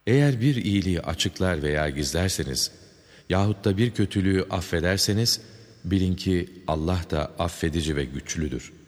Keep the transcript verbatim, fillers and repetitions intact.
Eğer bir iyiliği açıklar veya gizlerseniz yahut da bir kötülüğü affederseniz bilin ki Allah da affedici ve güçlüdür.